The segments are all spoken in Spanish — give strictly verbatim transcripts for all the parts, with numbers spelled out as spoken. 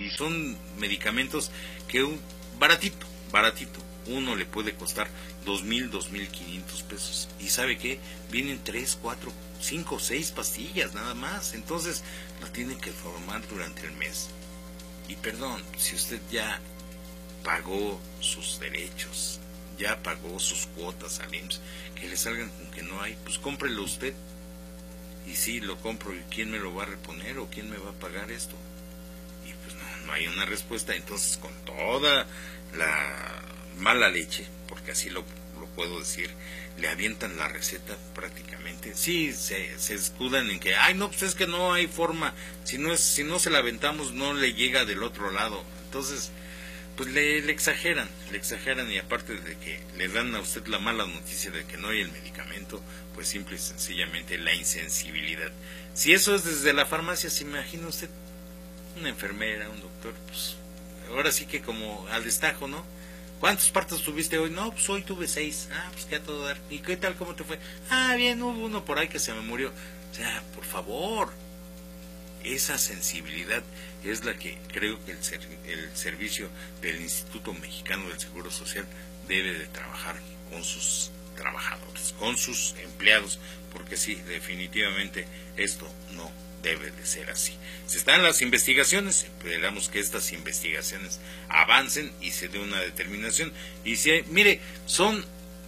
y son medicamentos que un baratito, baratito, uno le puede costar dos mil, dos mil quinientos pesos. ¿Y sabe qué? Vienen tres, cuatro, cinco, seis pastillas nada más. Entonces, lo tiene que tomar durante el mes. Y perdón, si usted ya pagó sus derechos, ya pagó sus cuotas al I M S S, que le salgan con que no hay, pues cómprelo usted. Y sí, lo compro, ¿y quién me lo va a reponer o quién me va a pagar esto? Y pues no, no hay una respuesta. Entonces, con toda la mala leche, porque así lo, lo puedo decir, le avientan la receta prácticamente. Sí, se, se escudan en que, ay, no, pues es que no hay forma, si no es, si no se la aventamos no le llega del otro lado. Entonces, pues le, le exageran, le exageran, y aparte de que le dan a usted la mala noticia de que no hay el medicamento, pues simple y sencillamente la insensibilidad. Si eso es desde la farmacia, se imagina usted una enfermera, un doctor, pues ahora sí que como al destajo, ¿no? ¿Cuántos partos tuviste hoy? No, pues hoy tuve seis. Ah, pues qué a todo dar. ¿Y qué tal, cómo te fue? Ah, bien, hubo uno por ahí que se me murió. O sea, por favor, esa sensibilidad es la que creo que el, ser, el servicio del Instituto Mexicano del Seguro Social debe de trabajar con sus trabajadores, con sus empleados, porque sí, definitivamente esto no debe de ser así. Se están las investigaciones, esperamos que estas investigaciones avancen y se dé una determinación. Y si hay, mire, son,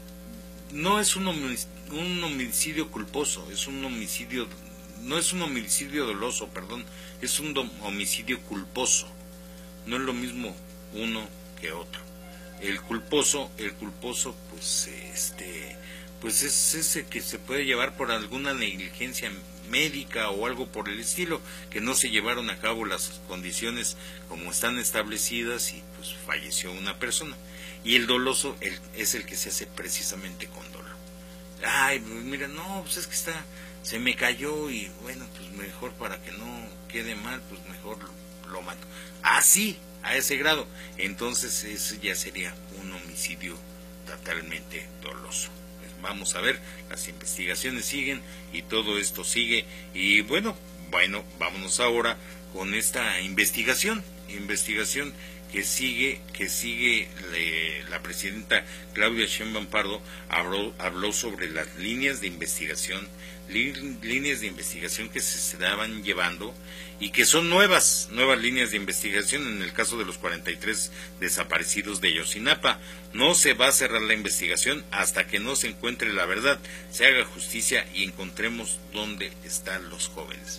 no es un homicidio, un homicidio culposo, es un homicidio, no es un homicidio doloso, perdón, es un homicidio culposo. No es lo mismo uno que otro. El culposo, el culposo, pues, este, pues es ese que se puede llevar por alguna negligencia médica o algo por el estilo, que no se llevaron a cabo las condiciones como están establecidas y pues falleció una persona. Y el doloso el, es el que se hace precisamente con dolor. Ay, pues mira, no, pues es que está, se me cayó y bueno, pues mejor para que no quede mal, pues mejor lo, lo mato. Así, a ese grado. Entonces eso ya sería un homicidio totalmente doloso. Vamos a ver, las investigaciones siguen y todo esto sigue. Y bueno, bueno, vámonos ahora con esta investigación, investigación que sigue, que sigue le, la presidenta Claudia Sheinbaum Pardo habló, habló sobre las líneas de investigación, li, líneas de investigación que se estaban llevando y que son nuevas, nuevas líneas de investigación en el caso de los cuarenta y tres desaparecidos de Ayotzinapa. No se va a cerrar la investigación hasta que no se encuentre la verdad, se haga justicia y encontremos dónde están los jóvenes.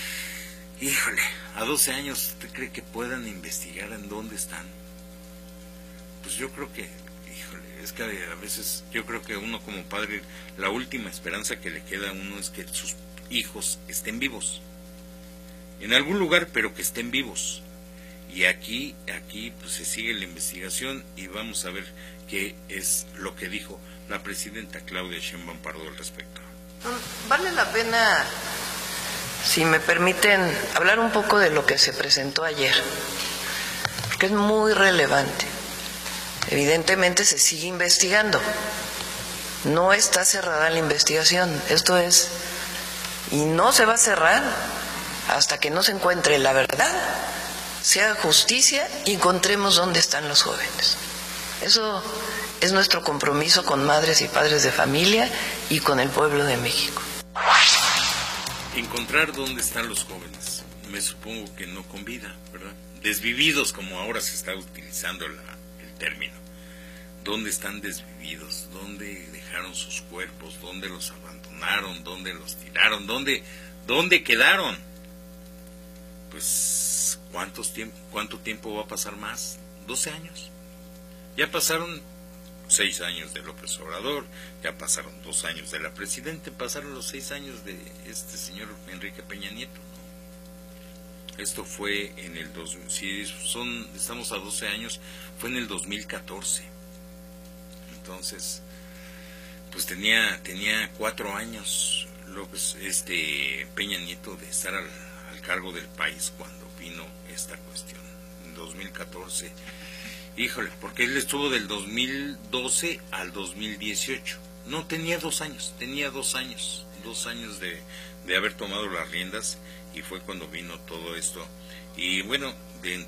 Híjole, a doce años, ¿usted cree que puedan investigar en dónde están? Pues yo creo que, híjole, es que a veces yo creo que uno como padre, la última esperanza que le queda a uno es que sus hijos estén vivos. En algún lugar, pero que estén vivos. Y aquí, aquí pues se sigue la investigación y vamos a ver qué es lo que dijo la presidenta Claudia Sheinbaum Pardo al respecto. Vale la pena, si me permiten, hablar un poco de lo que se presentó ayer, porque es muy relevante. Evidentemente se sigue investigando, no está cerrada la investigación, esto es, y no se va a cerrar hasta que no se encuentre la verdad, se haga justicia y encontremos dónde están los jóvenes. Eso es nuestro compromiso con madres y padres de familia y con el pueblo de México. Encontrar dónde están los jóvenes, me supongo que no con vida, ¿verdad? Desvividos, como ahora se está utilizando la, el término. ¿Dónde están desvividos? ¿Dónde dejaron sus cuerpos? ¿Dónde los abandonaron? ¿Dónde los tiraron? ¿Dónde, dónde quedaron? Pues, ¿cuántos tiempo, ¿cuánto tiempo va a pasar más? ¿doce años? Ya pasaron seis años de López Obrador, ya pasaron dos años de la Presidenta, pasaron los seis años de este señor Enrique Peña Nieto, ¿no? Esto fue en el dos mil, si son, estamos a doce años, fue en el dos mil catorce. Entonces, pues tenía, tenía cuatro años López, este Peña Nieto de estar al al cargo del país cuando vino esta cuestión, en dos mil catorce. Híjole, porque él estuvo del dos mil doce al dos mil dieciocho. No, tenía dos años, tenía dos años, dos años de, de haber tomado las riendas y fue cuando vino todo esto. Y bueno, de